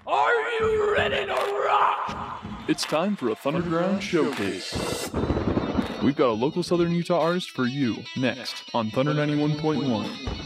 Are you ready to rock? It's time for a Thunderground Showcase. We've got a local Southern Utah artist for you next on Thunder 91.1.